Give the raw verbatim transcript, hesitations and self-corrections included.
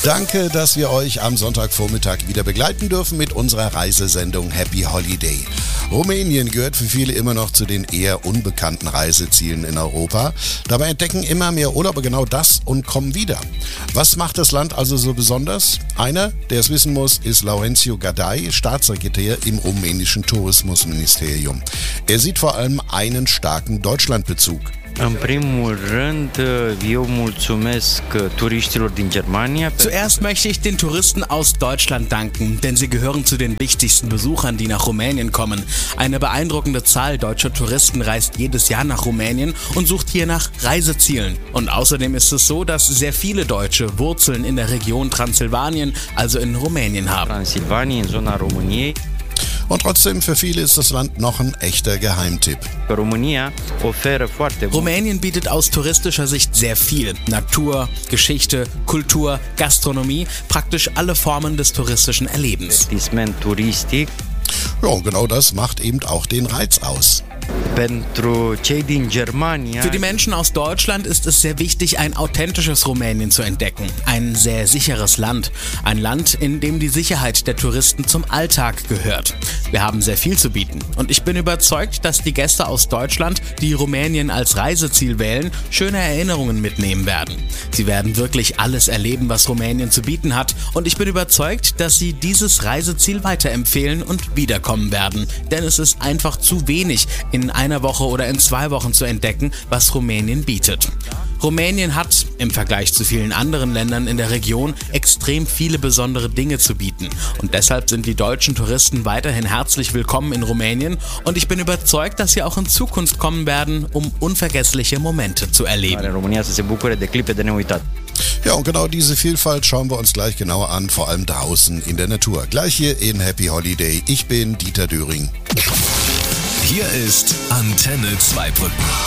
Danke, dass wir euch am Sonntagvormittag wieder begleiten dürfen mit unserer Reisesendung Happy Holiday. Rumänien gehört für viele immer noch zu den eher unbekannten Reisezielen in Europa. Dabei entdecken immer mehr Urlauber genau das und kommen wieder. Was macht das Land also so besonders? Einer, der es wissen muss, ist Laurențiu Gardai, Staatssekretär im rumänischen Tourismusministerium. Er sieht vor allem einen starken Deutschlandbezug. În primul rând, eu mulțumesc turiștilor din Germania. Zuerst möchte ich den Touristen aus Deutschland danken, denn sie gehören zu den wichtigsten Besuchern, die nach Rumänien kommen. Eine beeindruckende Zahl deutscher Touristen reist jedes Jahr nach Rumänien und sucht hier nach Reisezielen. Und außerdem ist es so, dass sehr viele Deutsche Wurzeln in der Region Transsilvanien, also in Rumänien haben. Transilvanien, in zona României. Und trotzdem, für viele ist das Land noch ein echter Geheimtipp. Rumänien bietet aus touristischer Sicht sehr viel. Natur, Geschichte, Kultur, Gastronomie, praktisch alle Formen des touristischen Erlebens. Ja, und genau das macht eben auch den Reiz aus. Für die Menschen aus Deutschland ist es sehr wichtig, ein authentisches Rumänien zu entdecken. Ein sehr sicheres Land. Ein Land, in dem die Sicherheit der Touristen zum Alltag gehört. Wir haben sehr viel zu bieten. Und ich bin überzeugt, dass die Gäste aus Deutschland, die Rumänien als Reiseziel wählen, schöne Erinnerungen mitnehmen werden. Sie werden wirklich alles erleben, was Rumänien zu bieten hat. Und ich bin überzeugt, dass sie dieses Reiseziel weiterempfehlen und wiederkommen werden. Denn es ist einfach zu wenig, in einer Woche oder in zwei Wochen zu entdecken, was Rumänien bietet. Rumänien hat, im Vergleich zu vielen anderen Ländern in der Region, extrem viele besondere Dinge zu bieten. Und deshalb sind die deutschen Touristen weiterhin herzlich willkommen in Rumänien. Und ich bin überzeugt, dass sie auch in Zukunft kommen werden, um unvergessliche Momente zu erleben. Ja, und genau diese Vielfalt schauen wir uns gleich genauer an, vor allem draußen in der Natur. Gleich hier in Happy Holiday. Ich bin Dieter Döring. Hier ist Antenne Zweibrücken.